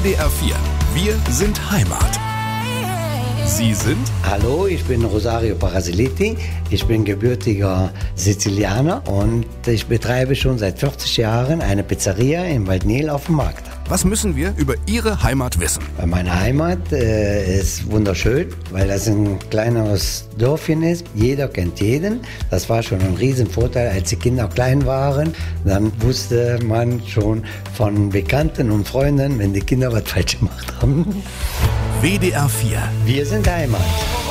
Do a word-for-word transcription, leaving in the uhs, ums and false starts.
D R vier. Wir sind Heimat. Sie sind? Hallo, ich bin Rosario Parasiliti. Ich bin gebürtiger Sizilianer und ich betreibe schon seit vierzig Jahren eine Pizzeria in Waldnil auf dem Markt. Was müssen wir über Ihre Heimat wissen? Meine Heimat äh, ist wunderschön, weil das ein kleineres Dörfchen ist. Jeder kennt jeden. Das war schon ein Riesenvorteil, als die Kinder klein waren. Dann wusste man schon von Bekannten und Freunden, wenn die Kinder was falsch gemacht haben. W D R vier. Wir sind Heimat.